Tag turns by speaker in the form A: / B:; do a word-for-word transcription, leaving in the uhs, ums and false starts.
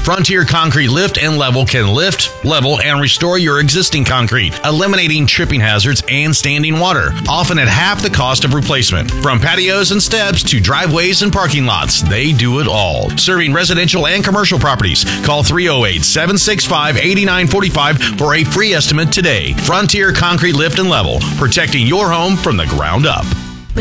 A: Frontier Concrete Lift and Level can lift, level, and restore your existing concrete, eliminating tripping hazards and standing water, often at half the cost of replacement. From patios and steps to driveways and parking lots, they do it all. Serving residential and commercial properties. Call three oh eight, seven six five, eight nine four five for a free estimate today. Frontier Concrete Lift and Level, protecting your home from the ground up.